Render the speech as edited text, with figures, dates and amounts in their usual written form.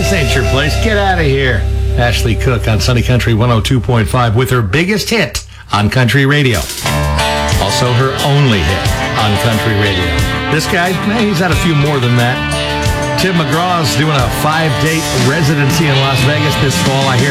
This ain't your place. Get out of here. Ashley Cook on Sunny Country 102.5 with her biggest hit on country radio. Also her only hit on country radio. This guy, he's had a few more than that. Tim McGraw's doing a 5-date residency in Las Vegas this fall. I hear